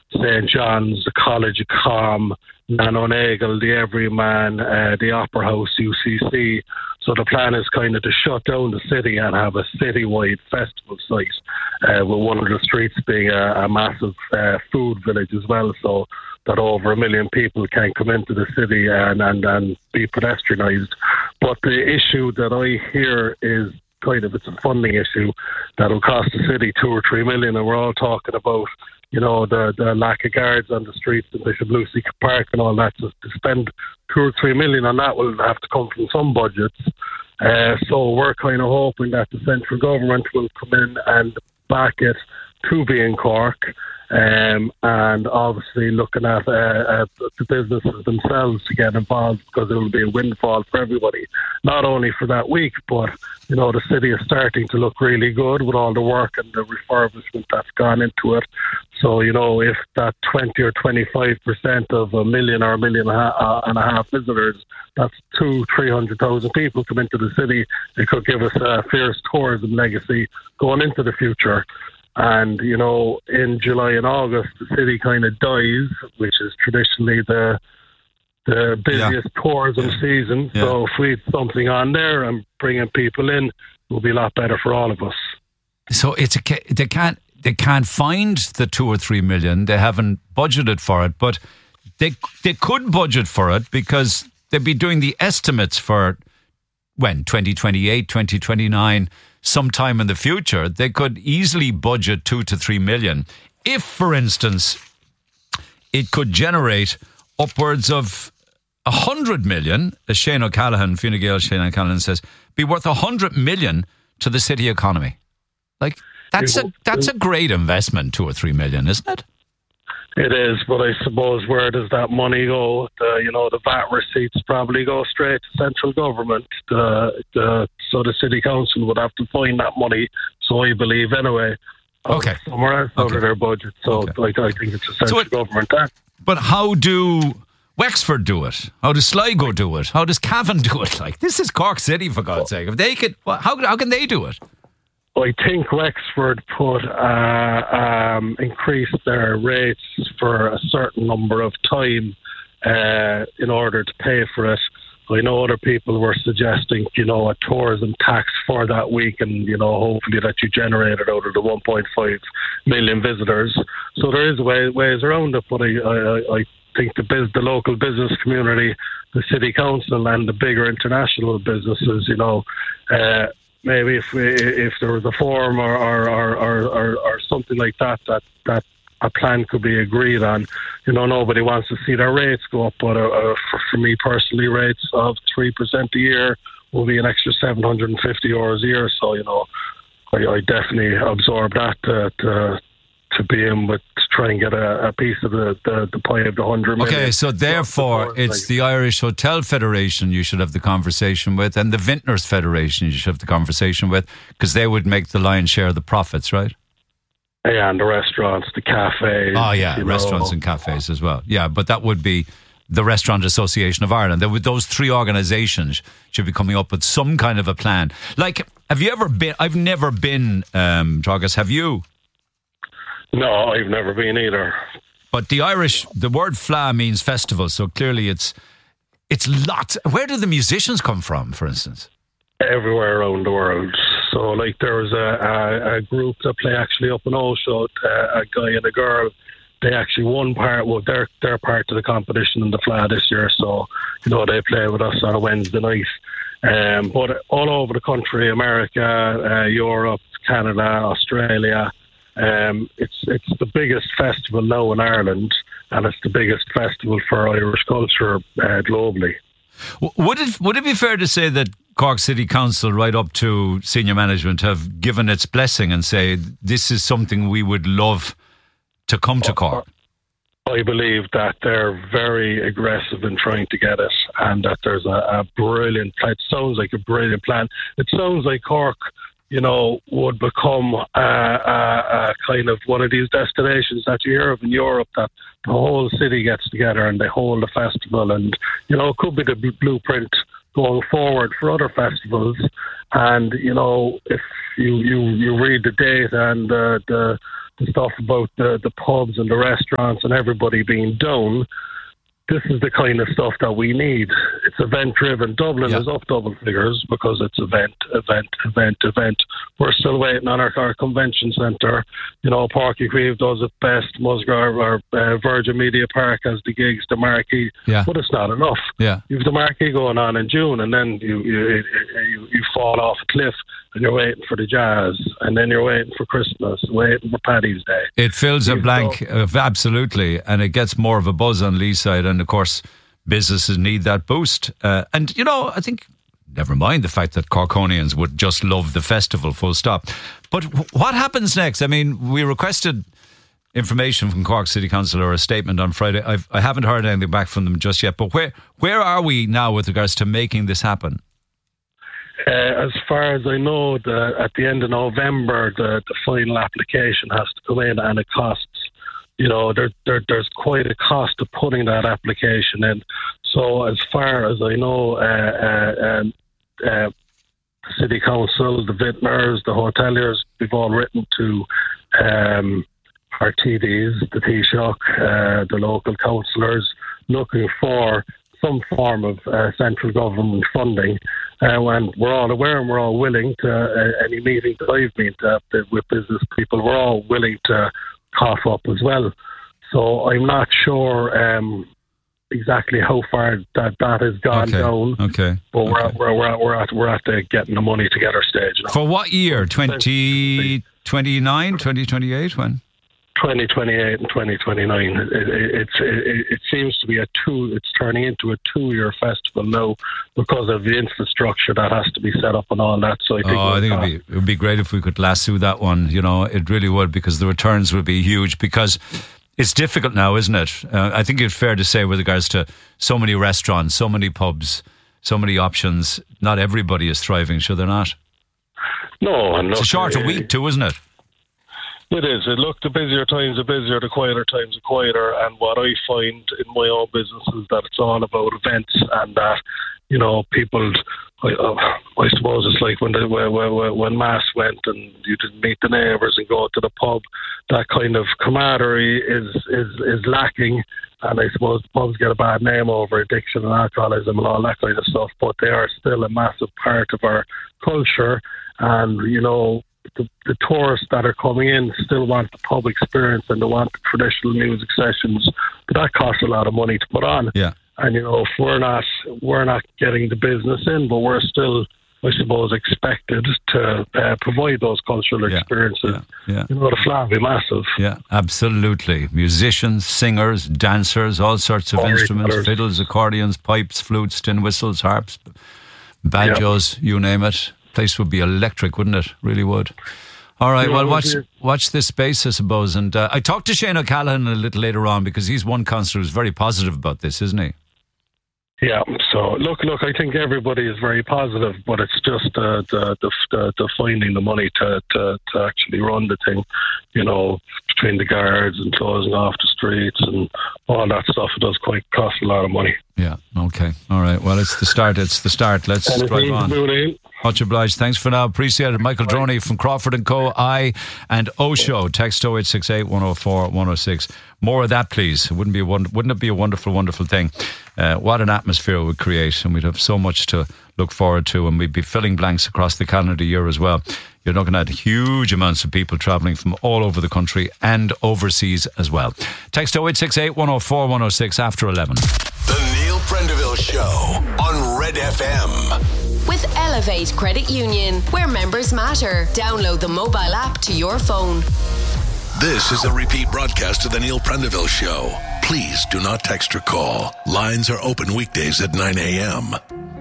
St. John's, the College of Com, Nanon-Eagle, the Everyman, the Opera House, UCC. So the plan is kind of to shut down the city and have a citywide festival site, with one of the streets being a massive food village as well, so that over 1 million people can come into the city and be pedestrianised. But the issue that I hear is it's a funding issue that will cost the city 2 or 3 million, and we're all talking about, the lack of guards on the streets in Bishop Lucy Park and all that. So to spend 2 or 3 million on that will have to come from some budgets. So we're kind of hoping that the central government will come in and back it to be in Cork. And obviously looking at the businesses themselves to get involved, because it will be a windfall for everybody, not only for that week, but the city is starting to look really good with all the work and the refurbishment that's gone into it. So if that 20 or 25% of 1 million or 1.5 million visitors, that's 200,000-300,000 people come into the city, it could give us a fierce tourism legacy going into the future. And, in July and August, the city kind of dies, which is traditionally the busiest tourism season. Yeah. So if we had something on there and bringing people in, it will be a lot better for all of us. So they can't find the 2 or 3 million. They haven't budgeted for it, but they could budget for it, because they'd be doing the estimates for when 2028, 2029. Sometime in the future, they could easily budget 2 to 3 million. If, for instance, it could generate upwards of 100 million, as Shane O'Callaghan, Fine Gael Shane O'Callaghan says, be worth 100 million to the city economy. That's a great investment, 2 or 3 million, isn't it? It is, but I suppose where does that money go? The VAT receipts probably go straight to central government. So the city council would have to find that money. So I believe anyway. Somewhere else out of their budget. So I think it's a central government. But how do Wexford do it? How does Sligo do it? How does Cavan do it? This is Cork City, for God's sake. If they could, how can they do it? I think Wexford increased their rates for a certain number of time in order to pay for it. I know other people were suggesting, a tourism tax for that week, and, hopefully that you generated out of the 1.5 million visitors. So there is ways around it, but I think the local business community, the city council and the bigger international businesses, maybe if there was a forum or something like that a plan could be agreed on. Nobody wants to see their rates go up, but for me personally, rates of 3% a year will be an extra €750 a year. So I definitely absorb that to be in with, to try and get a piece of the pie of the 100 million. Okay, so therefore it's the Irish Hotel Federation you should have the conversation with, and the Vintners Federation you should have the conversation with, because they would make the lion's share of the profits, right? Yeah, and the restaurants, the cafes. Oh yeah, restaurants and cafes as well. Yeah, but that would be the Restaurant Association of Ireland. Those three organisations should be coming up with some kind of a plan. Have you ever been? I've never been, Drogheda, have you? No, I've never been either. But the word fla means festival, so clearly it's lots. Where do the musicians come from, for instance? Everywhere around the world. So, there was a group that play actually up in Osho, a guy and a girl. They actually won part. Well, they're part of the competition in the fla this year. So, they play with us on a Wednesday night. But all over the country, America, Europe, Canada, Australia. It's the biggest festival now in Ireland, and it's the biggest festival for Irish culture globally. Would it be fair to say that Cork City Council, right up to senior management, have given its blessing and say this is something we would love to come to Cork? I believe that they're very aggressive in trying to get it, and that there's a brilliant plan. It sounds like a brilliant plan. It sounds like Cork, would become a kind of one of these destinations that you hear of in Europe, that the whole city gets together and they hold a festival, and it could be the blueprint going forward for other festivals. And, you know, if you read the data and the stuff about the pubs and the restaurants and everybody being down, this is the kind of stuff that we need. It's event-driven. Dublin is up double figures because it's event. We're still waiting on our convention centre. You know, Páirc Uí Chaoimh does it best. Musgrave or Virgin Media Park has the gigs, the Marquee. Yeah. But it's not enough. Yeah. You have the Marquee going on in June, and then you fall off a cliff, and you're waiting for the Jazz, and then you're waiting for Christmas, waiting for Paddy's Day. It fills a blank, absolutely, and it gets more of a buzz on Lee's side, and of course, businesses need that boost. And, you know, I think, never mind the fact that Corkonians would just love the festival, full stop. But what happens next? I mean, we requested information from Cork City Council or a statement on Friday. I haven't heard anything back from them just yet, but where are we now with regards to making this happen? As far as I know, at the end of November, the final application has to come in, and it costs, you know, there's quite a cost to putting that application in. So as far as I know, the City Council, the vintners, the hoteliers, we've all written to our TDs, the Taoiseach, the local councillors, looking for some form of central government funding. And we're all aware and we're all willing to, any meeting that I've been to with business people, we're all willing to cough up as well. So I'm not sure exactly how far that has gone down. Okay. But we're at the getting the money together stage now. For what year? 2029, 2028? When? 2028 and 2029. It seems to be it's turning into a 2-year festival now because of the infrastructure that has to be set up and all that. So I think it would be great if we could lasso that one. You know, it really would, because the returns would be huge, because it's difficult now, isn't it? I think it's fair to say, with regards to so many restaurants, so many pubs, so many options, not everybody is thriving, sure they're not? No. It's a shorter week too, isn't it? It is. Look, the busier times are busier, the quieter times are quieter. And what I find in my own business is that it's all about events, and that, you know, people, I suppose it's like when Mass went and you didn't meet the neighbours and go to the pub, that kind of camaraderie is lacking. And I suppose the pubs get a bad name over addiction and alcoholism and all that kind of stuff, but they are still a massive part of our culture. And, you know, the tourists that are coming in still want the pub experience and they want the traditional music sessions, but that costs a lot of money to put on. Yeah. And, you know, if we're not getting the business in, but we're still, I suppose, expected to provide those cultural experiences. Yeah. You know, the flat will be massive. Yeah, absolutely. Musicians, singers, dancers, all sorts of instruments, fiddles, accordions, pipes, flutes, tin whistles, harps, banjos, you name it. Place would be electric, wouldn't it? Really would. All right, well, watch this space, I suppose. And I talked to Shane O'Callaghan a little later on, because he's one councillor who's very positive about this, isn't he? Yeah, so look, I think everybody is very positive, but it's just the finding the money to actually run the thing, you know, between the guards and closing off the streets and all that stuff. It does quite cost a lot of money. Yeah, okay, all right, well, it's the start. Let's drive on. Much obliged. Thanks for now. Appreciate it. Michael Droney from Crawford & Co. and Osho. Text 0868 104 106. More of that, please. Wouldn't it be a wonderful, wonderful thing? What an atmosphere it would create, and we'd have so much to look forward to, and we'd be filling blanks across the calendar year as well. You're looking at huge amounts of people travelling from all over the country and overseas as well. Text 0868 104 106 after 11. The Neil Prendeville Show on Red FM. With Elevate Credit Union, where members matter. Download the mobile app to your phone. This is a repeat broadcast of the Neil Prendeville Show. Please do not text or call. Lines are open weekdays at 9 a.m.